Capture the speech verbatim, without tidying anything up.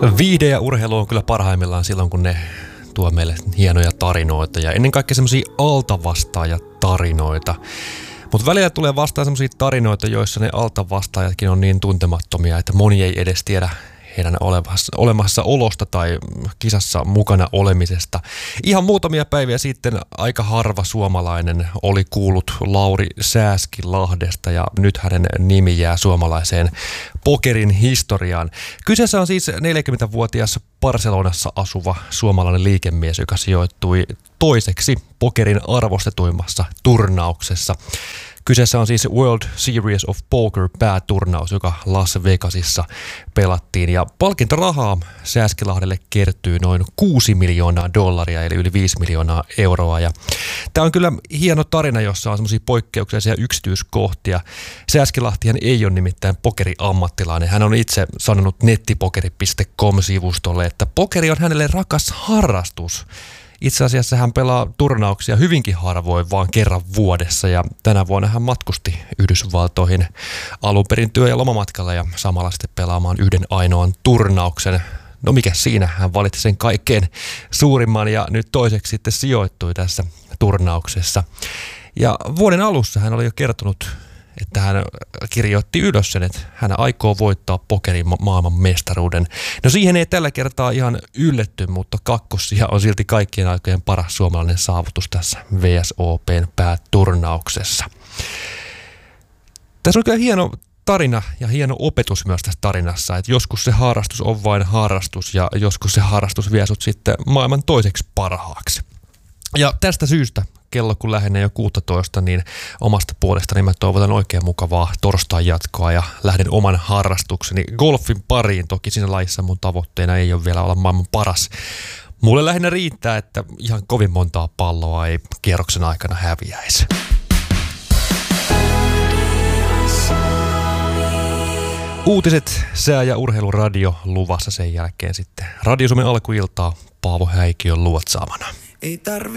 Viihde ja urheilu on kyllä parhaimmillaan silloin, kun ne tuo meille hienoja tarinoita ja ennen kaikkea semmosia altavastaajatarinoita. Mutta välillä tulee vastaan semmosia tarinoita, joissa ne altavastaajatkin on niin tuntemattomia, että moni ei edes tiedä heidän olevassa, olemassa olosta tai kisassa mukana olemisesta. Ihan muutamia päiviä sitten aika harva suomalainen oli kuullut Lauri Sääskilahdesta ja nyt hänen nimi jää suomalaiseen pokerin historiaan. Kyseessä on siis neljäkymmentävuotias Barcelonassa asuva suomalainen liikemies, joka sijoittui toiseksi pokerin arvostetuimmassa turnauksessa. Kyseessä on siis World Series of Poker pääturnaus, joka Las Vegasissa pelattiin. Ja palkintorahaa Sääskilahdelle kertyy noin kuusi miljoonaa dollaria, eli yli viisi miljoonaa euroa. Ja tämä on kyllä hieno tarina, jossa on semmoisia poikkeuksellisia yksityiskohtia. Sääskilahtihan ei ole nimittäin pokeriammattilainen. Hän on itse sanonut nettipokeri piste com-sivustolle, että pokeri on hänelle rakas harrastus. Itse asiassa hän pelaa turnauksia hyvinkin harvoin, vaan kerran vuodessa, ja tänä vuonna hän matkusti Yhdysvaltoihin alun perin työ- ja lomamatkalla ja samalla sitten pelaamaan yhden ainoan turnauksen. No mikä siinä, hän valitsi sen kaikkein suurimman ja nyt toiseksi sitten sijoittui tässä turnauksessa. Ja vuoden alussa hän oli jo kertonut, että hän kirjoitti ylös sen, että hän aikoo voittaa pokerin ma- maailman mestaruuden. No siihen ei tällä kertaa ihan ylletty, mutta kakkosia on silti kaikkien aikojen paras suomalainen saavutus tässä V S O P:n pääturnauksessa. Tässä on kyllä hieno tarina ja hieno opetus myös tässä tarinassa, että joskus se harrastus on vain harrastus ja joskus se harrastus vie sut sitten maailman toiseksi parhaaksi. Ja tästä syystä kello kun lähenee jo kuusitoista, niin omasta puolestani mä toivotan oikein mukavaa torstain jatkoa ja lähden oman harrastukseni golfin pariin. Toki siinä lajissa mun tavoitteena ei ole vielä olla maailman paras. Mulle lähinnä riittää, että ihan kovin montaa palloa ei kierroksen aikana häviäisi. Uutiset, sää- ja urheiluradio luvassa sen jälkeen sitten Radio Suomen alkuiltaa Paavo Häikiön luotsaamana. Ei tarvi